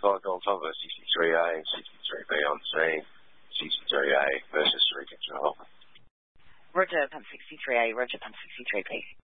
Golf Alpha, CC3A and CC3B on scene. CC3A versus 3 control. Roger, Pump 63A, Roger, Pump 63B.